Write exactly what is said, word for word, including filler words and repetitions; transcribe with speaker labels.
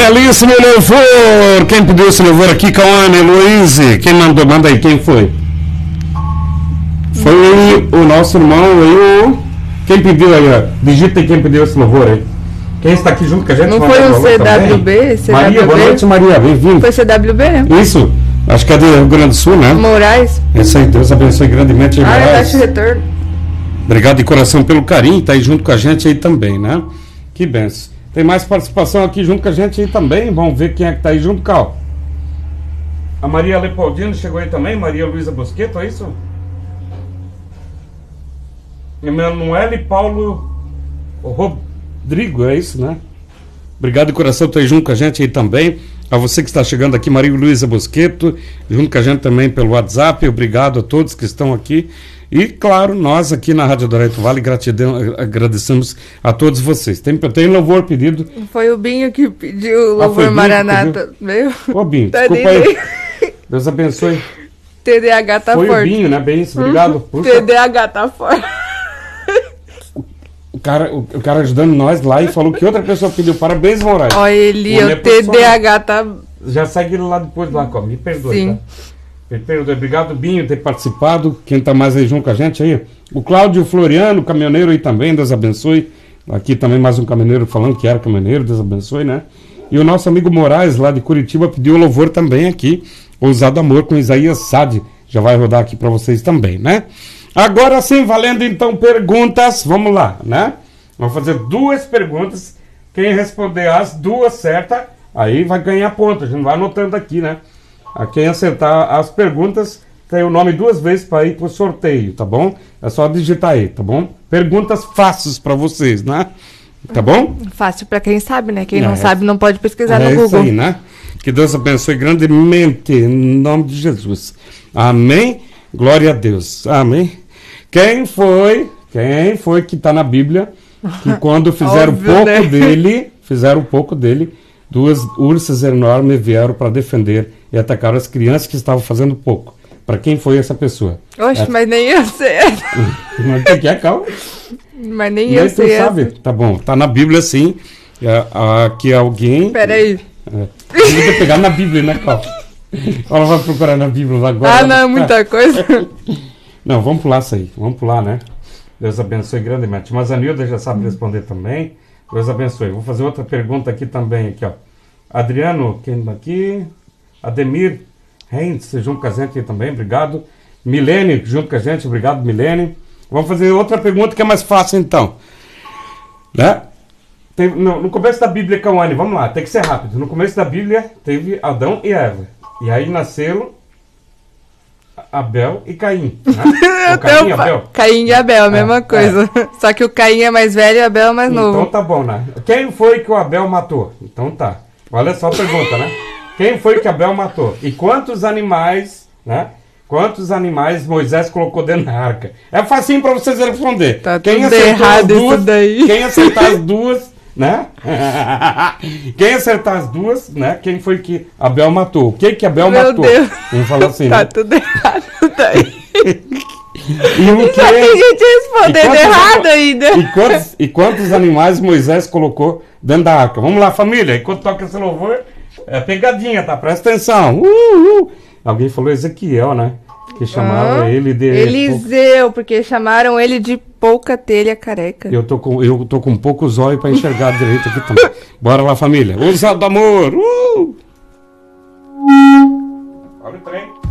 Speaker 1: belíssimo louvor. Quem pediu esse louvor aqui? Cauane, Luiz. Quem mandou? Manda aí, quem foi? Foi o nosso irmão aí, o... Quem pediu aí, ó? Digita aí quem pediu esse louvor aí. Quem está aqui junto com a gente?
Speaker 2: Não foi o C W B? C W B?
Speaker 1: Maria, boa noite, Maria, bem-vindo.
Speaker 2: Foi C W B, né?
Speaker 1: Isso, acho que é do Rio Grande do Sul, né?
Speaker 2: Moraes.
Speaker 1: Isso aí, Deus abençoe grandemente.
Speaker 2: Ah, eu acho retorno.
Speaker 1: Obrigado de coração pelo carinho, tá aí junto com a gente aí também, né? Que benção. Tem mais participação aqui junto com a gente aí também, vamos ver quem é que tá aí junto, Cal. A Maria Leopoldino chegou aí também, Maria Luísa Bosqueto, é isso? Emanuele Paulo Rodrigo, é isso, né? Obrigado de coração, tá aí junto com a gente aí também. A você que está chegando aqui, Maria Luísa Bosqueto, junto com a gente também pelo WhatsApp. Obrigado a todos que estão aqui. E, claro, nós aqui na Rádio Dourado Vale, gratidão, agradecemos a todos vocês. Tem, tem louvor pedido.
Speaker 2: Foi o Binho que pediu o louvor ah, Maranata. Meu.
Speaker 1: Ô, Binho,
Speaker 2: tá
Speaker 1: desculpa aí. Deus abençoe.
Speaker 2: T D A H tá
Speaker 1: Foi
Speaker 2: forte.
Speaker 1: Foi o Binho, né? Bem isso, obrigado.
Speaker 2: Uhum. T D A H tá forte.
Speaker 1: O cara, o, o cara ajudando nós lá e falou que outra pessoa pediu parabéns, Moraes.
Speaker 2: Olha ele, o, o T D A H tá...
Speaker 1: Já segue lá depois lá, me perdoe,
Speaker 2: Sim.
Speaker 1: Tá? Me perdoe. Obrigado, Binho, ter participado. Quem tá mais aí junto com a gente aí? O Cláudio Floriano, caminhoneiro aí também, Deus abençoe. Aqui também mais um caminhoneiro falando que era caminhoneiro, Deus abençoe, né? E o nosso amigo Moraes, lá de Curitiba, pediu o louvor também aqui, Ousado Amor, com Isaías Sade. Já vai rodar aqui para vocês também, né? Agora sim, valendo então perguntas, vamos lá, né? Vamos fazer duas perguntas. Quem responder as duas certas, aí vai ganhar ponto. A gente vai anotando aqui, né? A quem acertar as perguntas, tem o nome duas vezes para ir pro sorteio, tá bom? É só digitar aí, tá bom? Perguntas fáceis para vocês, né? Tá bom?
Speaker 2: Fácil para quem sabe, né? Quem
Speaker 1: é,
Speaker 2: não sabe não pode pesquisar
Speaker 1: é
Speaker 2: no Google.
Speaker 1: Isso aí, né? Que Deus abençoe grandemente, em nome de Jesus. Amém? Glória a Deus. Amém? Quem foi, quem foi que está na Bíblia, que quando fizeram
Speaker 2: Óbvio,
Speaker 1: pouco
Speaker 2: né?
Speaker 1: dele, fizeram pouco dele, duas ursas enormes vieram para defender e atacaram as crianças que estavam fazendo pouco. Para quem foi essa pessoa?
Speaker 2: Oxe,
Speaker 1: essa...
Speaker 2: mas nem eu sei.
Speaker 1: Mas tem que é calma.
Speaker 2: Mas nem,
Speaker 1: nem
Speaker 2: eu
Speaker 1: tu
Speaker 2: sei.
Speaker 1: sabe.
Speaker 2: Essa.
Speaker 1: Tá bom, tá na Bíblia sim. É, a, que alguém.
Speaker 2: Peraí.
Speaker 1: É, tem que pegar na Bíblia, né, Cal? Ela vai procurar na Bíblia agora.
Speaker 2: Ah, não, é muita coisa.
Speaker 1: Não, vamos pular isso aí. Vamos pular, né? Deus abençoe grandemente. Mas a Nilda já sabe responder também. Deus abençoe. Vou fazer outra pergunta aqui também. Aqui, ó. Adriano, quem aqui? Ademir Heinz, junto com a gente aqui também. Obrigado. Milene, junto com a gente. Obrigado, Milene. Vamos fazer outra pergunta que é mais fácil, então. Né? Tem, no, no começo da Bíblia, Cauane, vamos lá, tem que ser rápido. No começo da Bíblia, teve Adão e Eva. E aí nasceram Abel e Caim. Né? Caim e Abel.
Speaker 2: Caim e Abel, a mesma
Speaker 1: é,
Speaker 2: coisa.
Speaker 1: É.
Speaker 2: Só que o Caim é mais velho e o Abel é mais novo.
Speaker 1: Então tá bom, né? Quem foi que o Abel matou? Então tá. Olha só a pergunta, né? Quem foi que Abel matou? E quantos animais, né? Quantos animais Moisés colocou dentro da arca? É facinho pra vocês responder.
Speaker 2: Tá
Speaker 1: quem
Speaker 2: tudo errado
Speaker 1: duas,
Speaker 2: isso daí.
Speaker 1: Quem acertar as duas, né? Quem acertar as duas, né? Quem foi que Abel matou? O que que Abel
Speaker 2: Meu
Speaker 1: matou?
Speaker 2: Deus.
Speaker 1: Vamos falar assim,
Speaker 2: Tá
Speaker 1: né?
Speaker 2: tudo errado daí.
Speaker 1: E o que?
Speaker 2: A gente respondendo errado ainda.
Speaker 1: E quantos, e quantos animais Moisés colocou dentro da arca? Vamos lá, família. Enquanto toca esse louvor, é pegadinha, tá? Presta atenção. Uh, uh. Alguém falou Ezequiel, né? Que chamava ah, ele de...
Speaker 2: Eliseu, porque chamaram ele de pouca telha careca.
Speaker 1: Eu tô com, eu tô com pouco zóio pra enxergar direito aqui também. Bora lá, família. Ousado Amor. Uh! Olha o trem.